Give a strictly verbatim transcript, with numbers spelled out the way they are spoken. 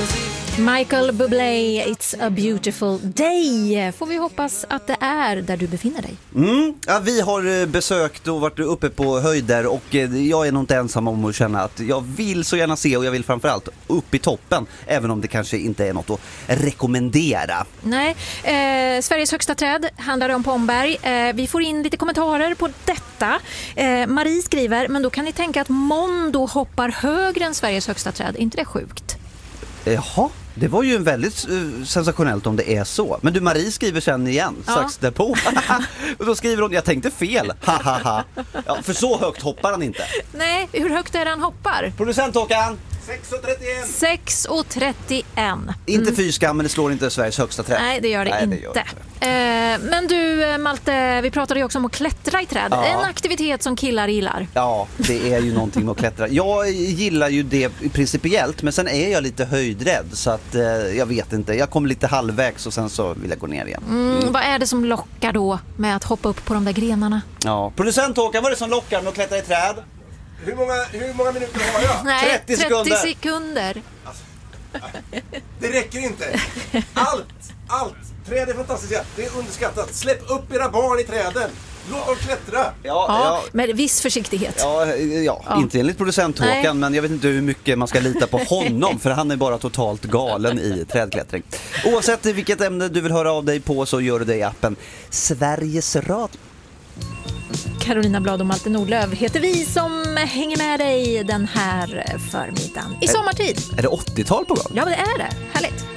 Michael Bublé, It's a beautiful day. Får vi hoppas att det är där du befinner dig. Mm, ja, vi har besökt och varit uppe på höjder och jag är nog inte ensam om att känna att jag vill så gärna se och jag vill framförallt upp i toppen, även om det kanske inte är något att rekommendera. Nej, eh, Sveriges högsta träd handlar om Pomberg. Eh, vi får in lite kommentarer på detta. Eh, Marie skriver, men då kan ni tänka att Mondo hoppar högre än Sveriges högsta träd. Är inte det sjukt? Jaha, det var ju en väldigt uh, sensationellt om det är så. Men du, Marie skriver sen igen, ja. strax därpå. Och då skriver hon, jag tänkte fel. ja, för så högt hoppar han inte. Nej, hur högt är det han hoppar? Producent Håkan. sex komma trettioen. sex komma trettioen. Mm. Inte fyrskam, men det slår inte Sveriges högsta träd. Nej, det gör det, Nej, inte. Det gör det. Eh, men du, Malte, vi pratade ju också om att klättra i träd. Ja. En aktivitet som killar gillar. Ja, det är ju någonting med att klättra. Jag gillar ju det principiellt, men sen är jag lite höjdrädd. Så att eh, jag vet inte. Jag kommer lite halvvägs och sen så vill jag gå ner igen. Mm, mm. Vad är det som lockar då med att hoppa upp på de där grenarna? Ja, producent Håkan, vad är det som lockar med att klättra i träd? Hur många, hur många minuter har jag? Nej, trettio sekunder. trettio sekunder. Alltså, det räcker inte. Allt, allt. Träd är fantastiska. Det är underskattat. Släpp upp era barn i träden. Låt dem klättra. Ja, ja, ja. Med viss försiktighet. Ja, ja, ja. Inte enligt producent Håkan, men jag vet inte hur mycket man ska lita på honom, för han är bara totalt galen i trädklättring. Oavsett vilket ämne du vill höra av dig på så gör du det i appen Sveriges Radio. Carolina Blad och Malte Nordlöf heter vi som hänger med dig den här förmiddagen i sommartid. Är det åttiotal på gång? Ja, det är det. Härligt.